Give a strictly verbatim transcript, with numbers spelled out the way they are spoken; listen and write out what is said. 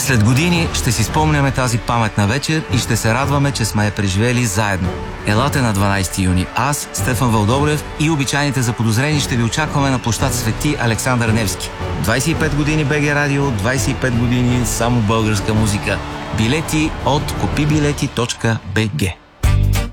След години ще си спомняме тази паметна вечер и ще се радваме, че сме я преживели заедно. Елате на дванайсети юни. Аз, Стефан Вълдобрев и обичайните заподозрени ще ви очакваме на площад Свети Александър Невски. двайсет и пет години БГ Радио, двайсет и пет години само българска музика. Билети от купи билети точка би джи.